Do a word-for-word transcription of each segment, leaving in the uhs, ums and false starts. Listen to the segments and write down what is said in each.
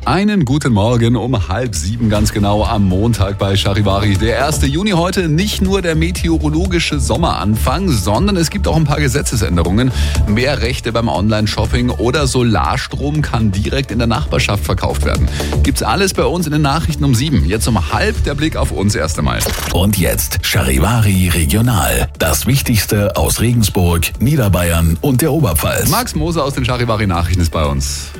Einen guten Morgen um halb sieben ganz genau am Montag bei Charivari. Der erste Juni heute, nicht nur der meteorologische Sommeranfang, sondern es gibt auch ein paar Gesetzesänderungen. Mehr Rechte beim Online-Shopping oder Solarstrom kann direkt in der Nachbarschaft verkauft werden. Gibt's alles bei uns in den Nachrichten um sieben. Jetzt um halb der Blick auf uns erst einmal. Und jetzt Charivari Regional. Das Wichtigste aus Regensburg, Niederbayern und der Oberpfalz. Max Moser aus den Charivari Nachrichten ist bei uns.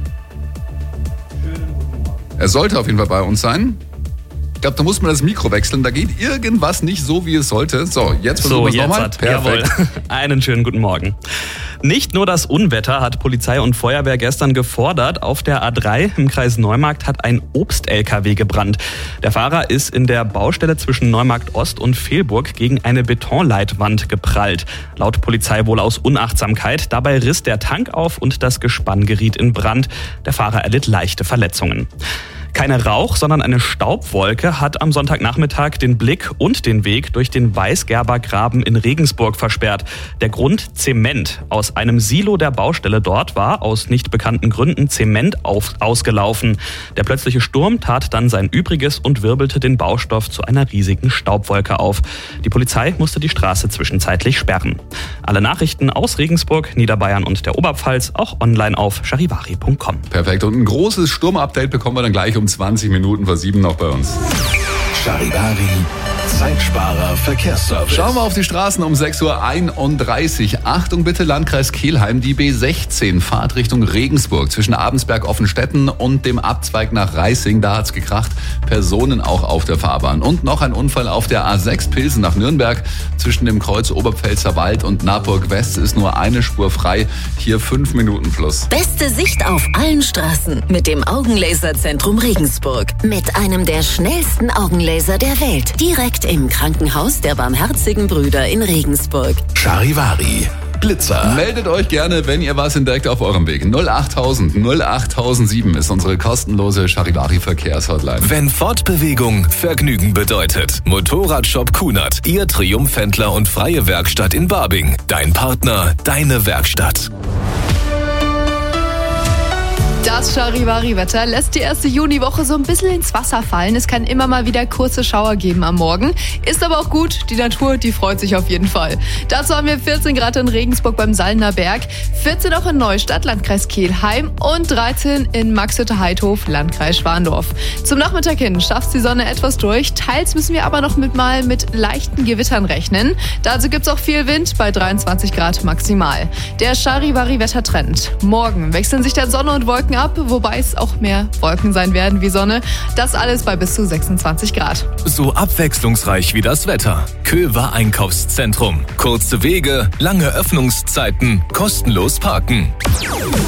Er sollte auf jeden Fall bei uns sein. Ich glaube, da muss man das Mikro wechseln. Da geht irgendwas nicht so, wie es sollte. So, jetzt versuchen wir es nochmal. Jawohl. Einen schönen guten Morgen. Nicht nur das Unwetter hat Polizei und Feuerwehr gestern gefordert. Auf der A drei im Kreis Neumarkt hat ein Obst-L K W gebrannt. Der Fahrer ist in der Baustelle zwischen Neumarkt Ost und Fehlburg gegen eine Betonleitwand geprallt. Laut Polizei wohl aus Unachtsamkeit. Dabei riss der Tank auf und das Gespann geriet in Brand. Der Fahrer erlitt leichte Verletzungen. Keine Rauch, sondern eine Staubwolke hat am Sonntagnachmittag den Blick und den Weg durch den Weißgerbergraben in Regensburg versperrt. Der Grund Zement. Aus einem Silo der Baustelle dort war aus nicht bekannten Gründen Zement auf, ausgelaufen. Der plötzliche Sturm tat dann sein Übriges und wirbelte den Baustoff zu einer riesigen Staubwolke auf. Die Polizei musste die Straße zwischenzeitlich sperren. Alle Nachrichten aus Regensburg, Niederbayern und der Oberpfalz auch online auf charivari punkt com. Perfekt. Und ein großes Sturmupdate bekommen wir dann gleich um zwanzig Minuten vor sieben noch bei uns. Charivari, Zeitsparer Verkehrsservice. Schauen wir auf die Straßen um sechs Uhr einunddreißig. Achtung bitte, Landkreis Kelheim, die B sechzehn, Fahrtrichtung Regensburg zwischen Abensberg-Offenstetten und dem Abzweig nach Reissing. Da hat's gekracht. Personen auch auf der Fahrbahn. Und noch ein Unfall auf der A sechs Pilsen nach Nürnberg. Zwischen dem Kreuz Oberpfälzer Wald und Naburg West ist nur eine Spur frei. Hier fünf Minuten plus. Beste Sicht auf allen Straßen mit dem Augenlaserzentrum Regensburg. Mit einem der schnellsten Augenlaser der Welt. Direkt im Krankenhaus der Barmherzigen Brüder in Regensburg. Charivari, Blitzer. Meldet euch gerne, wenn ihr was entdeckt auf eurem Weg. null achttausend null achttausendsieben ist unsere kostenlose Charivari-Verkehrshotline. Wenn Fortbewegung Vergnügen bedeutet. Motorradshop Kunert, Ihr Triumphhändler und freie Werkstatt in Barbing. Dein Partner, deine Werkstatt. Das Charivari-Wetter lässt die erste Juniwoche so ein bisschen ins Wasser fallen. Es kann immer mal wieder kurze Schauer geben am Morgen. Ist aber auch gut. Die Natur, die freut sich auf jeden Fall. Dazu haben wir vierzehn Grad in Regensburg beim Sallener Berg, vierzehn auch in Neustadt, Landkreis Kelheim und dreizehn in Maxhütte-Heidhof, Landkreis Schwandorf. Zum Nachmittag hin schafft die Sonne etwas durch. Teils müssen wir aber noch mit mal mit leichten Gewittern rechnen. Dazu gibt's auch viel Wind bei dreiundzwanzig Grad maximal. Der Charivari-Wettertrend. Morgen wechseln sich dann Sonne und Wolken ab, wobei es auch mehr Wolken sein werden wie Sonne. Das alles bei bis zu sechsundzwanzig Grad. So abwechslungsreich wie das Wetter. Köver Einkaufszentrum. Kurze Wege, lange Öffnungszeiten, kostenlos parken.